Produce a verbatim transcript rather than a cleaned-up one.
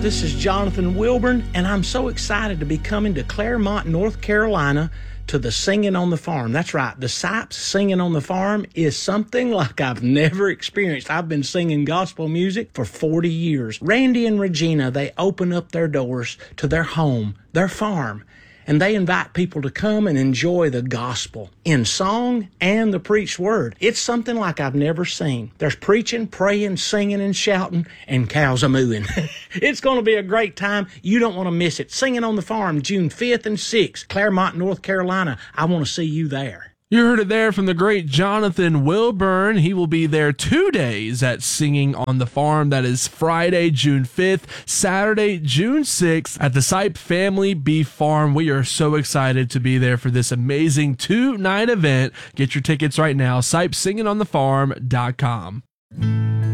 This is Jonathan Wilburn, and I'm so excited to be coming to Claremont, North Carolina to the Singing on the Farm. That's right, the Sipes Singing on the Farm is something like I've never experienced. I've been singing gospel music for forty years. Randy and Regina, they open up their doors to their home, their farm, and they invite people to come and enjoy the gospel in song and the preached word. It's something like I've never seen. There's preaching, praying, singing, and shouting, and cows a mooing. It's going to be a great time. You don't want to miss it. Singing on the Farm, June fifth and sixth, Claremont, North Carolina. I want to see you there. You heard it there from the great Jonathan Wilburn. He will be there two days at Singing on the Farm. That is Friday, June fifth, Saturday, June sixth at the Sipe Family Beef Farm. We are so excited to be there for this amazing two-night event. Get your tickets right now, sipe singing on the farm dot com.